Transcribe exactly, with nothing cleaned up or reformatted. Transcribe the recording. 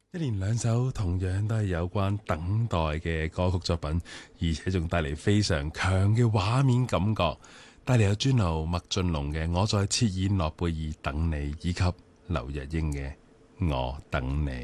一連兩首同樣都係有關等待嘅歌曲作品，而且仲帶嚟非常強嘅畫面感覺，帶嚟有專路麥浚龍嘅《我在切爾諾貝爾等你》，以及劉若英嘅《我等你》。